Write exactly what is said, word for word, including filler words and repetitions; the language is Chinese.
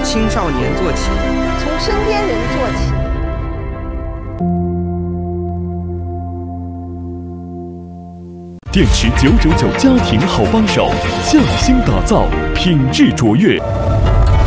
青少年做起， 从身边人做起。 电池九九九家庭好帮手，匠心打造，品质卓越。